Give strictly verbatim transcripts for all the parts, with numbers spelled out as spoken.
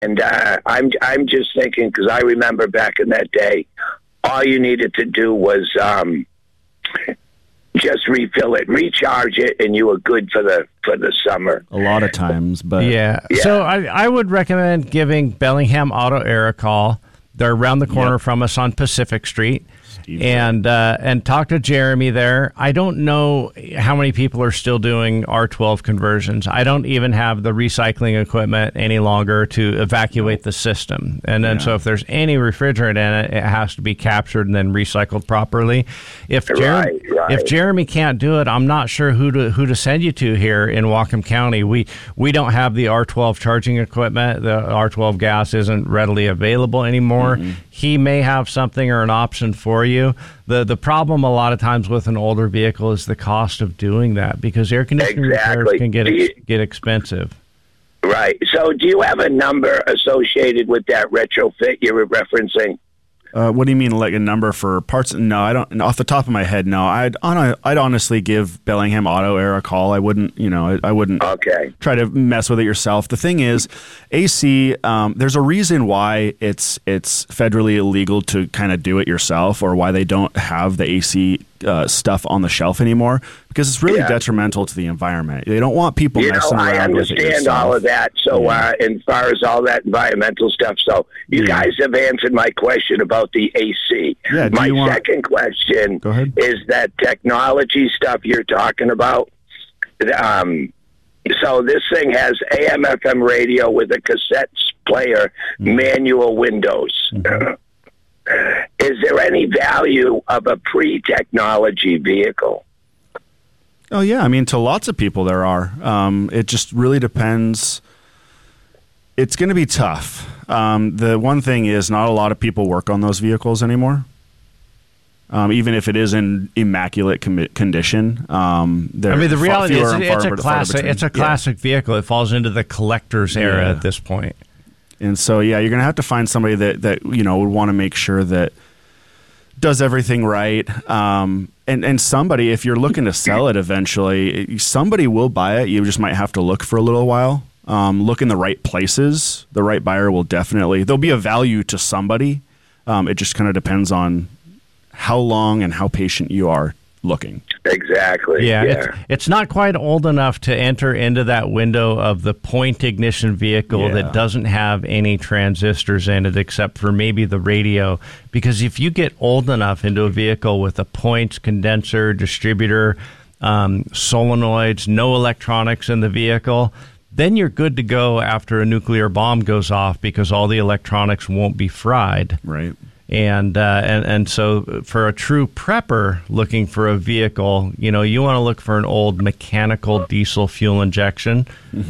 And uh, I'm I'm just thinking, because I remember back in that day, all you needed to do was um, just refill it, recharge it, and you were good for the for the summer. A lot of times, but yeah. yeah. So I, I would recommend giving Bellingham Auto Air a call. They're around the corner yep. from us on Pacific Street. Steve and uh, and talk to Jeremy there. I don't know how many people are still doing R twelve conversions. I don't even have the recycling equipment any longer to evacuate the system. And then yeah. so if there's any refrigerant in it, it has to be captured and then recycled properly. If Jer- right, right. if Jeremy can't do it, I'm not sure who to who to send you to here in Whatcom County. We we don't have the R twelve charging equipment. The R twelve gas isn't readily available anymore. Mm-hmm. He may have something or an option for you. The the problem a lot of times with an older vehicle is the cost of doing that, because air conditioning exactly. repairs can get you, ex- get expensive. Right. So do you have a number associated with that retrofit you were referencing? Uh, what do you mean, like a number for parts? No, I don't. Off the top of my head, no. I'd I'd honestly give Bellingham Auto Air a call. I wouldn't, you know, I, I wouldn't okay. try to mess with it yourself. The thing is, A C. Um, there's a reason why it's it's federally illegal to kind of do it yourself, or why they don't have the A C uh, stuff on the shelf anymore, because it's really yeah. detrimental to the environment. They don't want people you messing know, around with it yourself. I understand all of that. So yeah. uh, as far as all that environmental stuff, so you yeah. guys have answered my question about the A C. Yeah, my want... second question Go ahead. is that technology stuff you're talking about. Um, so this thing has A M F M radio with a cassette player, mm-hmm. manual windows. Mm-hmm. Is there any value of a pre-technology vehicle? Oh, yeah. I mean, to lots of people there are. Um, it just really depends. It's going to be tough. Um, the one thing is not a lot of people work on those vehicles anymore. Um, even if it is in immaculate com- condition. Um, I mean, the reality is it's a classic, it's a classic yeah. vehicle. It falls into the collector's era yeah. at this point. And so, yeah, you're going to have to find somebody that, that you know, would want to make sure that does everything right. Um, and, and somebody, if you're looking to sell it eventually, somebody will buy it. You just might have to look for a little while. Um, look in the right places. The right buyer will definitely, there'll be a value to somebody. Um, it just kind of depends on how long and how patient you are looking. Exactly. Yeah, yeah. It's, it's not quite old enough to enter into that window of the point ignition vehicle yeah. that doesn't have any transistors in it except for maybe the radio. Because if you get old enough into a vehicle with a points, condenser, distributor, um, solenoids, no electronics in the vehicle, then you're good to go after a nuclear bomb goes off, because all the electronics won't be fried. Right. And, uh, and and so for a true prepper looking for a vehicle, you know, you want to look for an old mechanical diesel fuel injection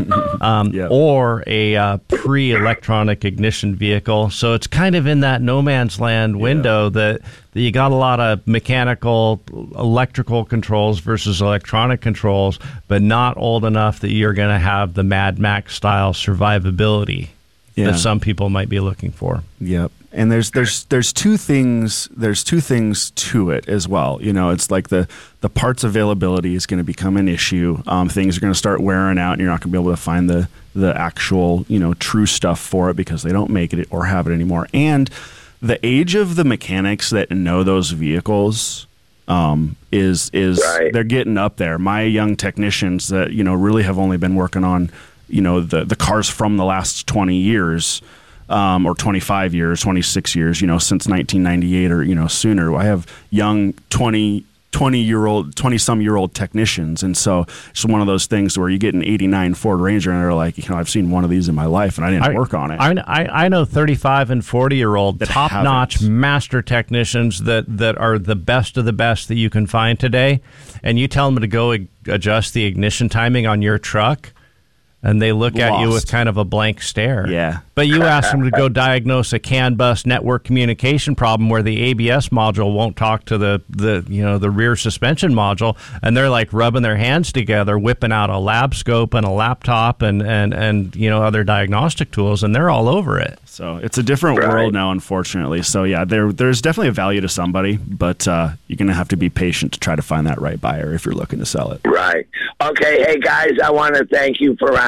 um, yep. or a uh, pre-electronic ignition vehicle. So it's kind of in that no man's land window yeah. that, that you got a lot of mechanical, electrical controls versus electronic controls, but not old enough that you're going to have the Mad Max style survivability yeah. that some people might be looking for. Yep. And there's there's there's two things there's two things to it as well. You know, it's like the, the parts availability is going to become an issue. Um, things are going to start wearing out, and you're not going to be able to find the the actual, you know, true stuff for it because they don't make it or have it anymore. And the age of the mechanics that know those vehicles um, is is right. they're getting up there. My young technicians that, you know, really have only been working on, you know, the the cars from the last twenty years. Um, or twenty-five years, twenty-six years, you know, since nineteen ninety-eight or, you know, sooner. I have young twenty, twenty-year-old, twenty-some-year-old technicians. And so it's one of those things where you get an eighty-nine Ford Ranger and they're like, you know, I've seen one of these in my life and I didn't I, work on it. I, I, I know thirty-five and forty-year-old top-notch master technicians that, that are the best of the best that you can find today. And you tell them to go adjust the ignition timing on your truck, and they look Lost. at you with kind of a blank stare. Yeah. But you ask them to go diagnose a CAN bus network communication problem where the A B S module won't talk to the, the you know the rear suspension module, and they're like rubbing their hands together, whipping out a lab scope and a laptop and, and, and you know other diagnostic tools, and they're all over it. So it's a different right. world now, unfortunately. So yeah, there there's definitely a value to somebody, but uh, you're going to have to be patient to try to find that right buyer if you're looking to sell it. Right. Okay. Hey guys, I want to thank you for uh,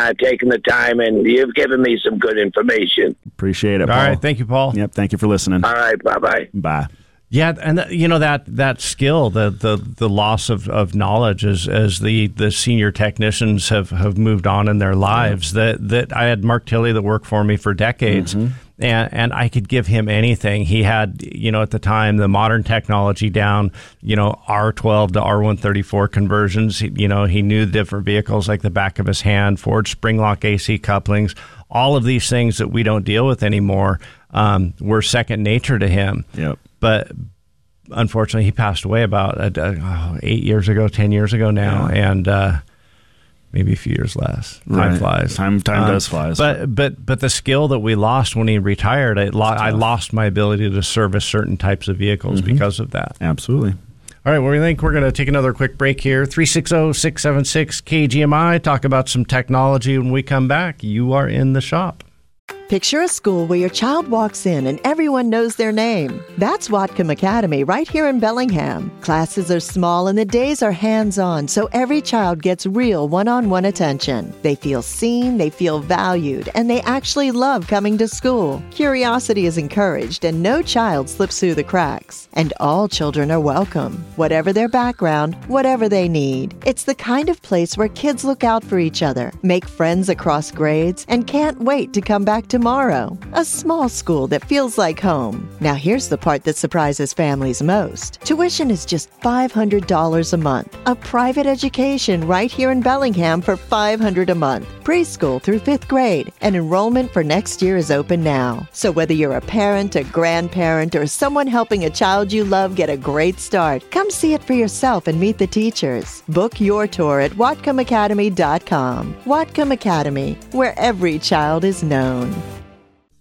uh, taking the time, and you've given me some good information. Appreciate it, Paul. All right. Thank you, Paul. Yep. Thank you for listening. All right. Bye-bye. Bye. Yeah, and the, you know that that skill, the the, the loss of, of knowledge as as the, the senior technicians have, have moved on in their lives. Yeah. That that I had Mark Tilley that worked for me for decades, mm-hmm. and and I could give him anything. He had, you know, at the time the modern technology down, you know, R twelve to R one thirty-four conversions. He, you know, he knew the different vehicles like the back of his hand, Ford spring lock A C couplings, all of these things that we don't deal with anymore um, were second nature to him. Yep. But unfortunately, he passed away about uh, oh, eight years ago, ten years ago now, yeah. and uh, maybe a few years less. Time right. flies. Time time um, does fly. But but but the skill that we lost when he retired, I, lo- I lost my ability to service certain types of vehicles mm-hmm. because of that. Absolutely. All right, well, we think we're going to take another quick break here. three six zero, six seven six, K G M I. Talk about some technology when we come back. You are in the shop. Picture a school where your child walks in and everyone knows their name. That's Whatcom Academy right here in Bellingham. Classes are small and the days are hands-on, so every child gets real one-on-one attention. They feel seen, they feel valued, and they actually love coming to school. Curiosity is encouraged and no child slips through the cracks. And all children are welcome, whatever their background, whatever they need. It's the kind of place where kids look out for each other, make friends across grades, and can't wait to come back tomorrow. A small school that feels like home. Now here's the part that surprises families most. Tuition is just five hundred dollars a month. A private education right here in Bellingham for five hundred dollars a month. Preschool through fifth grade. And enrollment for next year is open now. So whether you're a parent, a grandparent, or someone helping a child you love get a great start, come see it for yourself and meet the teachers. Book your tour at Whatcom Academy dot com. Whatcom Academy, where every child is known.